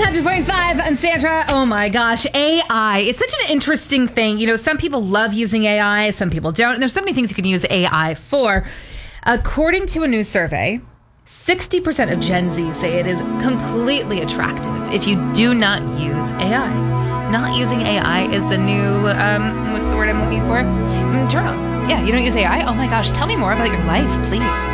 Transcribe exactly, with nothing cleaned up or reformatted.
hundred point five, I'm Sandra. Oh my gosh, A I. It's such an interesting thing. You know, some people love using A I, some people don't. And there's so many things you can use A I for. According to a new survey, sixty percent of Gen Z say it is completely attractive if you do not use A I. Not using A I is the new, um, what's the word I'm looking for? Mm, turn on. Yeah, you don't use A I? Oh my gosh, tell me more about your life, please.